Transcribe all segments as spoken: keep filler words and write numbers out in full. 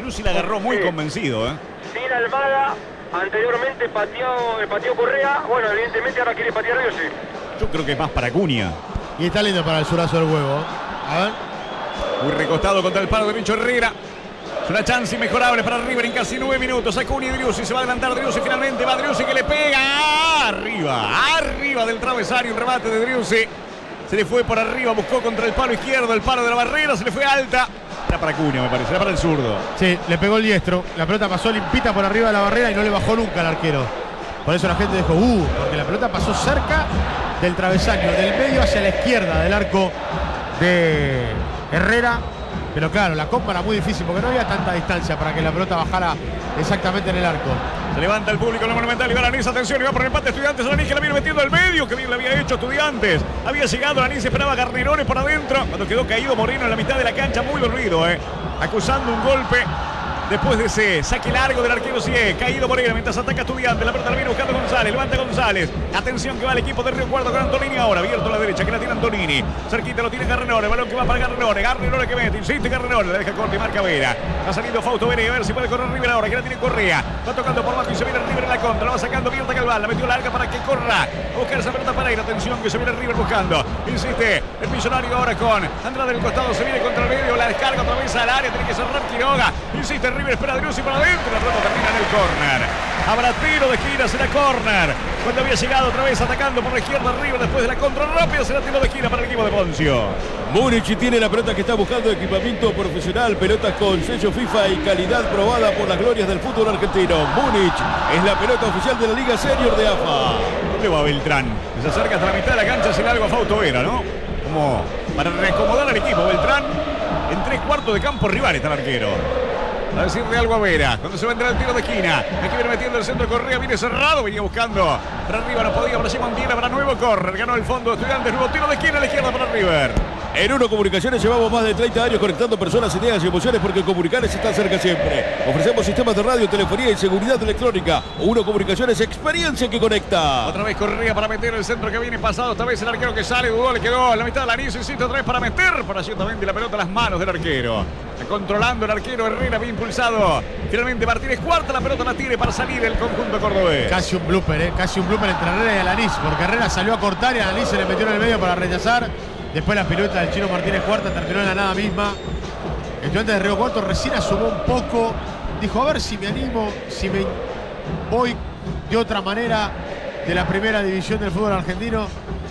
Driussi la agarró muy sí. convencido, ¿eh? Sin Almada, anteriormente pateó, pateó Correa. Bueno, evidentemente ahora quiere patear Driussi. Yo creo que es más para Acuña. Y está lindo para el surazo del huevo. A ver. Muy recostado contra el palo derecho Herrera. Es una chance inmejorable para River en casi nueve minutos. Acuña y Driussi. Se va a adelantar Driussi finalmente. Va Driussi que le pega. Arriba. Arriba del travesario. Un remate de Driussi. Se le fue por arriba. Buscó contra el palo izquierdo. El palo de la barrera. Se le fue alta. Era para Acuña, me parece. Era para el zurdo. Sí, le pegó el diestro. La pelota pasó limpita por arriba de la barrera y no le bajó nunca al arquero. Por eso la gente dijo, uh, porque la pelota pasó cerca del travesaño, del medio hacia la izquierda del arco de Herrera. Pero claro, la compa era muy difícil porque no había tanta distancia para que la pelota bajara exactamente en el arco. Se levanta el público en la Monumental y va Lanís, atención, y va por el empate Estudiantes. Lanís que la viene metiendo al medio, que bien le había hecho Estudiantes. Había llegado Lanís, esperaba Garnerones por adentro. Cuando quedó caído Moreno en la mitad de la cancha, muy dormido, eh. Acusando un golpe. Después de ese saque largo del arquero Sigue, caído Moreno mientras ataca Estudiantes. La pelota la viene buscando González, levanta González. Atención que va el equipo de Río Cuarto con Antonini ahora. Abierto a la derecha, que la tiene Antonini. Cerquita lo tiene Garrenore, balón que va para Garrenore. Garrenore que mete, insiste Garrenore, la deja corte y marca Vera. Ha salido Fausto Vera, a ver si puede correr River ahora, que la tiene Correa. Va tocando por abajo y se viene River en la contra. La va sacando abierta Galván, la metió larga para que corra. A buscar esa pelota para ir. Atención que se viene River buscando. Insiste el millonario ahora con Andrade del costado, se viene contra el medio, la descarga otra vez al área, tiene que cerrar Quiroga. Insiste River, espera a Driussi para adentro, la pelota termina en el córner. Habrá tiro de esquina, será córner. Cuando había llegado otra vez atacando por la izquierda River después de la contra rápida, será tiro de esquina para el equipo de Poncio. Múnich tiene la pelota que está buscando equipamiento profesional, pelotas con sello FIFA y calidad probada por las glorias del fútbol argentino. Múnich es la pelota oficial de la Liga Senior de A F A. ¿Dónde va Beltrán? Se acerca hasta la mitad de la cancha sin algo a Fausto Vera, ¿no? Como para reacomodar al equipo. Beltrán en tres cuartos de campo rival está el arquero. A decirle algo a Vera. Cuando se vendrá el tiro de esquina. Aquí viene metiendo el centro Correa. Viene cerrado. Venía buscando. Para arriba no podía. Para Simón Tiene. Para nuevo correr. Ganó el fondo de Estudiantes. Nuevo tiro de esquina a la izquierda para River. En Uno Comunicaciones llevamos más de treinta años conectando personas, ideas y emociones porque comunicarles está cerca siempre. Ofrecemos sistemas de radio, telefonía y seguridad electrónica. Uno Comunicaciones, experiencia que conecta. Otra vez Correa para meter el centro que viene pasado. Esta vez el arquero que sale. Dudó. Le quedó en la mitad de la Lanís. Insiste otra vez para meter. Para ciertamente la pelota a las manos del arquero. Está controlando el arquero Herrera. Bien impulsado. Finalmente Martínez Cuarta. La pelota la tiene para salir el conjunto cordobés. Casi un blooper, ¿eh? Casi un blooper entre Herrera y Alanís. Porque Herrera salió a cortar y Alanís se le metió en el medio para rechazar. Después la pirueta del chino Martínez Cuarta terminó en la nada misma. El estudiante de Río Cuarto recién asomó un poco. Dijo, a ver si me animo, si me voy de otra manera de la primera división del fútbol argentino.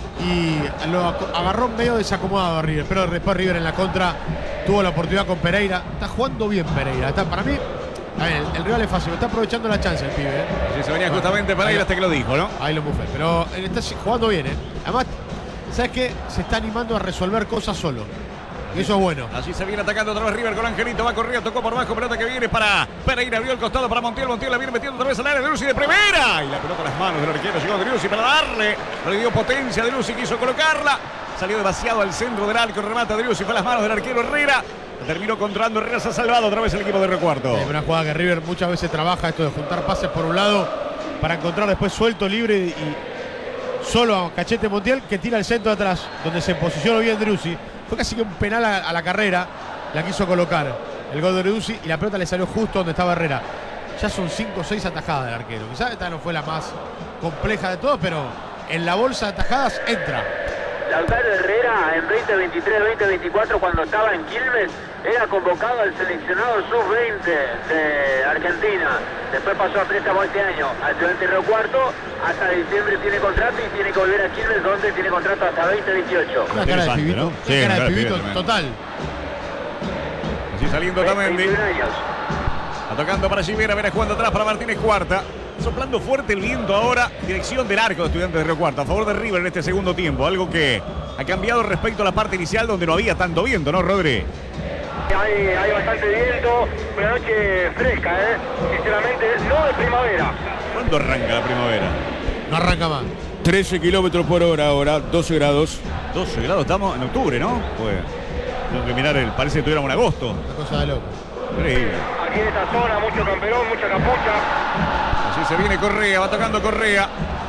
Y lo agarró medio desacomodado a River. Pero después River en la contra tuvo la oportunidad con Pereira. Está jugando bien Pereira. Está, para mí, a ver, el, el rival es fácil. Está aprovechando la chance el pibe. ¿eh? Sí, se venía justamente Pereira hasta que lo dijo, ¿no? Ahí lo bufé. Pero él está jugando bien, ¿eh? Además, ¿sabes qué? Se está animando a resolver cosas solo. Y eso es bueno. Así se viene atacando otra vez River con Angelito. Va corriendo, tocó por abajo. Pelota que viene para Pereira. Abrió el costado para Montiel. Montiel la viene metiendo otra vez al área de Driussi de primera. Y la pelota a las manos del arquero. Llegó Driussi para darle. Le dio potencia a Driussi. Quiso colocarla. Salió demasiado al centro del arco. Remata Driussi. Fue a las manos del arquero Herrera. Terminó controlando. Herrera se ha salvado otra vez el equipo de Río Cuarto. Es una jugada que River muchas veces trabaja. Esto de juntar pases por un lado para encontrar después suelto, libre y solo a Cachete Montiel, que tira el centro de atrás, donde se posicionó bien Driussi. Fue casi que un penal a, a la carrera. La quiso colocar el gol de Driussi y la pelota le salió justo donde estaba Herrera. Ya son cinco o seis atajadas del arquero. Quizás esta no fue la más compleja de todas, pero en la bolsa de atajadas entra. Lautaro Herrera en veinte veintitrés veinte veinticuatro, cuando estaba en Quilmes, era convocado al seleccionado sub veinte de Argentina. Después pasó a préstamo este año al Estudiantes Río Cuarto. Hasta diciembre tiene contrato y tiene que volver a Quilmes, donde tiene contrato hasta veinte veintiocho. Una cara de pibito, ¿no? una Sí, cara de cara de pibito pibe total. Así saliendo Tamendi. veintiún años. Atacando para Givera, Vera jugando atrás para Martínez Cuarta. Soplando fuerte el viento ahora. Dirección del arco de Estudiantes de Río Cuarto. A favor de River en este segundo tiempo. Algo que ha cambiado respecto a la parte inicial donde no había tanto viento, ¿no, Rodri? Hay, hay bastante viento. Una noche fresca, ¿eh? Sinceramente, no de primavera. ¿Cuándo arranca la primavera? No arranca más. trece kilómetros por hora ahora, doce grados. doce grados, estamos en octubre, ¿no? Pues tengo que mirar, el, parece que tuviéramos en agosto. Una cosa de loco. Increíble. Aquí en esta zona, mucho camperón, mucha capucha. Así se viene Correa, va tocando Correa.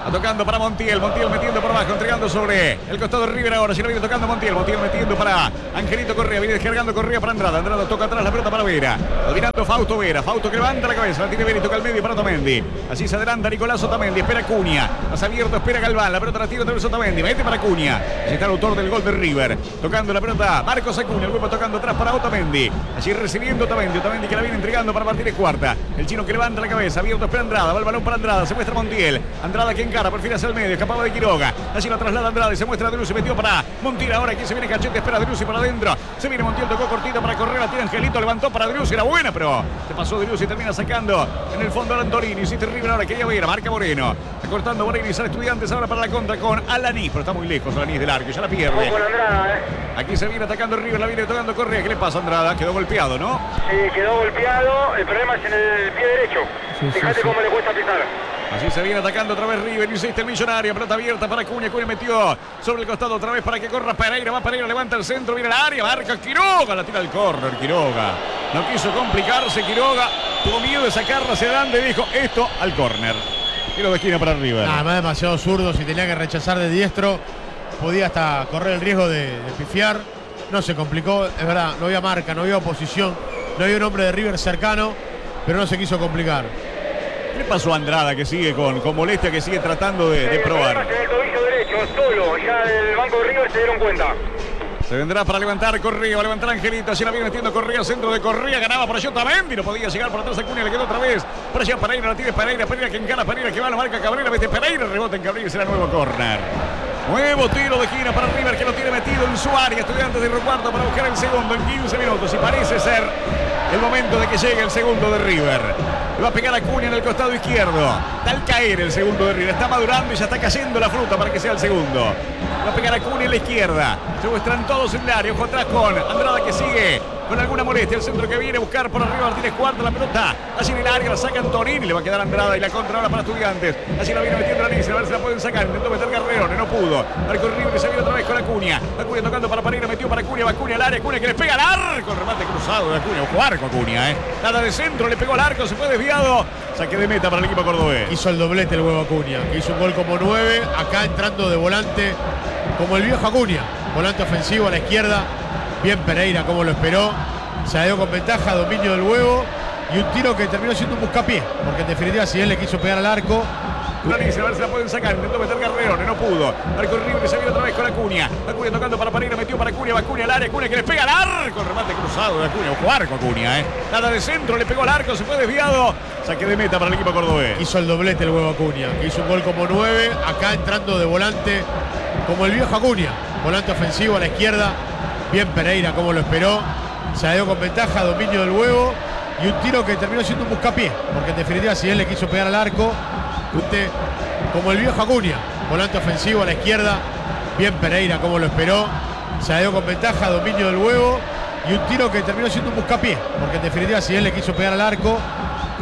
Va tocando para Montiel. Montiel metiendo por abajo, entregando sobre el costado de River ahora. Si lo viene tocando Montiel. Montiel metiendo para Angelito Correa. Viene descargando Correa para Andrada. Andrada toca atrás la pelota para Vera. Dominando Fausto Vera. Fausto que levanta la cabeza. La tiene Vera y toca al medio para Otamendi. Así se adelanta Nicolás Otamendi. Espera Cunha. Más abierto, espera Galván. La pelota la tira otra vez Otamendi. Mete para Cunha. Allí está el autor del gol de River. Tocando la pelota Marcos Acuña. El huevo tocando atrás para Otamendi. Allí recibiendo Otamendi. Otamendi que la viene entregando para Martínez Cuarta. El chino que levanta la cabeza. Abierto, espera Andrada. Va el balón para Andrada. Se muestra Montiel. Andrada que encara. Perfila hacia el medio. Escapaba de Quiroga. Allí lo traslada Andrada y se muestra Druzzi. Metió para Montiel. Ahora aquí se viene Cachete. Espera Druzzi para adentro. Se viene Montiel. Tocó cortita para correr. La tira Angelito. Levantó para Druzzi. Era buena, pero se pasó Druzzi y termina sacando en el fondo a Antonini. Hiciste River ahora. Quería ver. Marca Moreno. Cortando Moreno y sale Estudiantes ahora para la contra con Alanis. Pero está muy lejos Alanis del arco. Ya la pierde. Con Andrada, ¿eh? Aquí se viene atacando River. La viene tocando Correa. ¿Qué le pasa a Andrada? Quedó golpeado, ¿no? Sí, quedó golpeado. El problema es en el pie derecho. Sí, Fíjate sí, sí. cómo le cuesta pisar. Así se viene atacando otra vez River. Insiste el millonario. Pelota abierta para Cunha. Cunha metió sobre el costado otra vez para que corra Pereira. Va Pereira, levanta el centro. Viene al área. Marca Quiroga. La tira al córner. Quiroga. No quiso complicarse. Quiroga tuvo miedo de sacarla hacia adelante y dijo esto al córner. Tiro de esquina para River. Nada más demasiado zurdo. Si tenía que rechazar de diestro, podía hasta correr el riesgo de, de pifiar. No se complicó. Es verdad, no había marca, no había oposición. No había un hombre de River cercano, pero no se quiso complicar. ¿Qué le pasó a Andrada que sigue con, con molestia, que sigue tratando de, de El problema probar? es en el tobillo derecho, solo. Ya el banco de River se dieron cuenta. Se vendrá para levantar Correa, va a levantar Angelito, así la viene metiendo Correa, centro de Correa, ganaba por allá Otamendi, no podía llegar por atrás a Cunha, le quedó otra vez, por allá Pereira, la tiene Pereira, Pereira que encara, Pereira que va, la marca Cabrera, mete Pereira, rebota en Cabrera y será nuevo córner. Nuevo tiro de esquina para River que lo tiene metido en su área, Estudiantes de Río Cuarto para buscar el segundo en quince minutos y parece ser el momento de que llegue el segundo de River. Le va a pegar a Cunha en el costado izquierdo, está al caer el segundo de River, está madurando y ya está cayendo la fruta para que sea el segundo. Va a pegar a Cunha en la izquierda, se muestran todos en el área, ojo atrás con Andrada que sigue con alguna molestia, el centro que viene a buscar por arriba Martínez Cuarta, la pelota así en el área, la saca Antonini, le va a quedar Andrada y la contra ahora para Estudiantes, así la viene metiendo Alanis, a ver si la pueden sacar, intentó meter Carreone, no pudo, arco River se viene otra vez con Acuña, Acuña tocando para Pereira, metió para Acuña, va Acuña al área, Acuña que le pega al arco, el remate cruzado de Acuña, ojo arco Acuña, eh. Nada de centro, le pegó al arco, se fue desviado, saque de meta para el equipo cordobés. Hizo el doblete el huevo Acuña, que hizo un gol como nueve, acá entrando de volante como el viejo Acuña, volante ofensivo a la izquierda, bien Pereira como lo esperó, se dio con ventaja, dominio del huevo y un tiro que terminó siendo un buscapié, porque en definitiva si él le quiso pegar al arco. Alanis, a ver si la pueden sacar, intentó meter Carreone, no pudo, arco River se viene otra vez con Acuña, Acuña tocando para Pereira, metió para Acuña, va Acuña al área, Acuña que le pega al arco, el remate cruzado de Acuña, ojo arco Acuña, eh. Nada de centro, le pegó al arco, se fue desviado, saque de meta para el equipo cordobés. Hizo el doblete el huevo Acuña, que hizo un gol como nueve, acá entrando de volante como el viejo Acuña, volante ofensivo a la izquierda, bien Pereira como lo esperó, se dio con ventaja, dominio del huevo y un tiro que terminó siendo un buscapié, porque en definitiva si él le quiso pegar al arco, usted, como el viejo Acuña, volante ofensivo a la izquierda, bien Pereira como lo esperó, se dio con ventaja, dominio del huevo y un tiro que terminó siendo un buscapié, porque en definitiva si él le quiso pegar al arco,